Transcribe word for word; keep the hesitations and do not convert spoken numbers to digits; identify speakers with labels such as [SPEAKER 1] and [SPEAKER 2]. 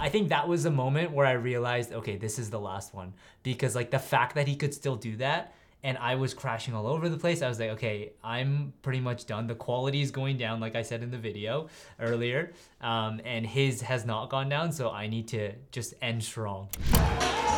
[SPEAKER 1] I think that was a moment where I realized, okay, this is the last one. Because like the fact that he could still do that and I was crashing all over the place, I was like, okay, I'm pretty much done. The quality is going down, like I said in the video earlier, um, and his has not gone down, so I need to just end strong.